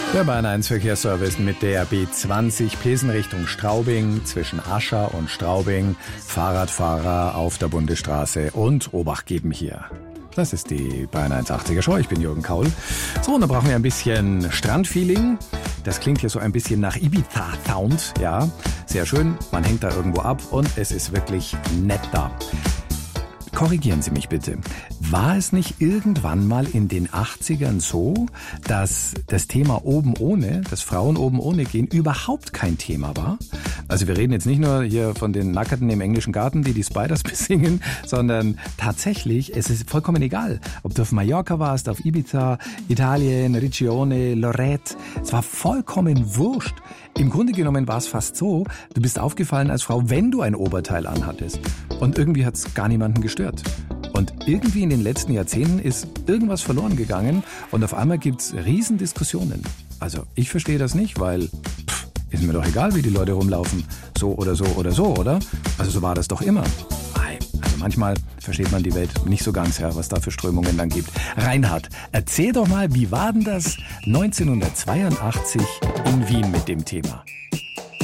Der Bayern 1 Verkehrsservice mit der B20 Plesen Richtung Straubing, zwischen Ascher und Straubing. Fahrradfahrer auf der Bundesstraße und Obacht geben hier. Das ist die Bayern 1 80er Show. Ich bin Jürgen Kaul. So, und dann brauchen wir ein bisschen Strandfeeling. Das klingt hier so ein bisschen nach Ibiza-Sound. Ja, sehr schön. Man hängt da irgendwo ab und es ist wirklich nett da. Korrigieren Sie mich bitte. War es nicht irgendwann mal in den 80ern so, dass das Thema oben ohne, dass Frauen oben ohne gehen, überhaupt kein Thema war? Also wir reden jetzt nicht nur hier von den Nackerten im englischen Garten, die Spiders besingen, sondern tatsächlich, es ist vollkommen egal, ob du auf Mallorca warst, auf Ibiza, Italien, Riccione, Lorette. Es war vollkommen wurscht. Im Grunde genommen war es fast so, du bist aufgefallen als Frau, wenn du ein Oberteil anhattest. Und irgendwie hat es gar niemanden gestört. Und irgendwie in den letzten Jahrzehnten ist irgendwas verloren gegangen und auf einmal gibt's Riesendiskussionen. Also ich verstehe das nicht, weil ist mir doch egal, wie die Leute rumlaufen. So oder so oder so, oder? Also so war das doch immer. Also manchmal versteht man die Welt nicht so ganz, ja, was da für Strömungen dann gibt. Reinhard, erzähl doch mal, wie war denn das 1982 in Wien mit dem Thema?